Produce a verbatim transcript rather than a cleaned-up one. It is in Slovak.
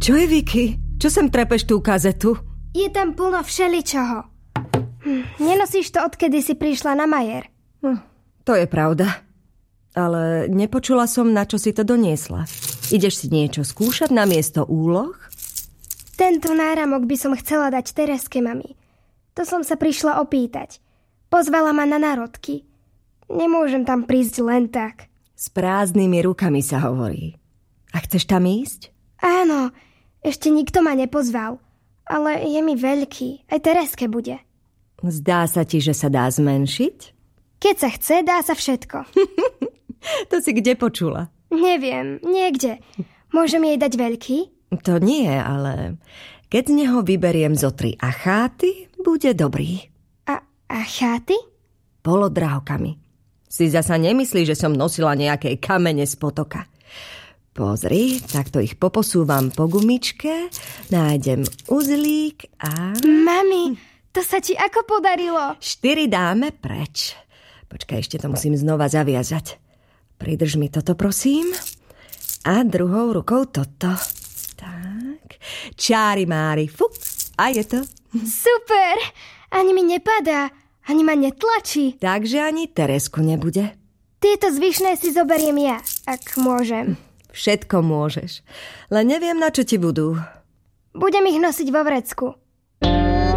Čo je, Vicky? Čo sem trepeš tú kazetu? Je tam plno všeličoho. Hm, nenosíš to, odkedy si prišla na Majer. Hm, to je pravda. Ale nepočula som, na čo si to doniesla. Ideš si niečo skúšať namiesto úloh? Tento náramok by som chcela dať Tereske, mami. To som sa prišla opýtať. Pozvala ma na národky. Nemôžem tam prísť len tak. S prázdnymi rukami sa hovorí. A chceš tam ísť? Áno, ešte nikto ma nepozval. Ale je mi veľký. Aj Tereske bude. Zdá sa ti, že sa dá zmenšiť? Keď sa chce, dá sa všetko. To si kde počula? Neviem, niekde. Môžem jej dať veľký? To nie, ale keď z neho vyberiem zo tri acháty, bude dobrý. A acháty? Polodrahokami. Si zasa nemyslí, že som nosila nejaké kamene z potoka. Pozri, takto ich poposúvam po gumičke, nájdem uzlík a... Mami, to sa ti ako podarilo? Štyri dáme preč. Počkaj, ešte to musím znova zaviazať. Pridrž mi toto, prosím. A druhou rukou toto. Tak. Čári mári. Fú, a je to. Super! Ani mi nepadá, ani ma netlačí. Takže ani Teresku nebude. Tieto zvyšné si zoberiem ja, ak môžem. Všetko môžeš. Len neviem, na čo ti budú. Budem ich nosiť vo vrecku.